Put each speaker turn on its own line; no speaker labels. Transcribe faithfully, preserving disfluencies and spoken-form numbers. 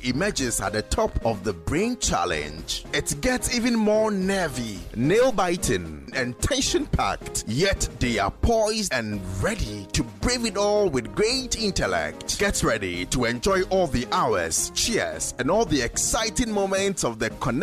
emerges at the top of the brain challenge. It gets even more nervy, nail-biting, and tension-packed, yet they are poised and ready to brave it all with great intellect. Get ready to enjoy all the hours, cheers, and all the exciting moments of the Connect